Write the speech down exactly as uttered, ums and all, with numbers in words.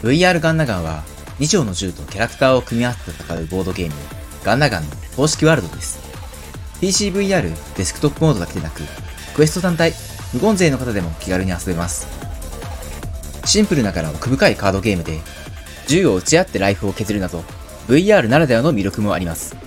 ブイアール ガンナガンはに丁の銃とキャラクターを組み合わせて戦うボードゲームガンナガンの公式ワールドです。ピーシーブイアール デスクトップモードだけでなく、クエスト単体、無言勢の方でも気軽に遊べます。シンプルながら奥深いカードゲームで、銃を撃ち合ってライフを削るなど、ブイアール ならではの魅力もあります。